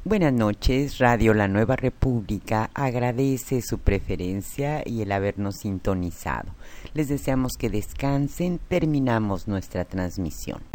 Buenas noches, Radio La Nueva República agradece su preferencia y el habernos sintonizado. Les deseamos que descansen, terminamos nuestra transmisión.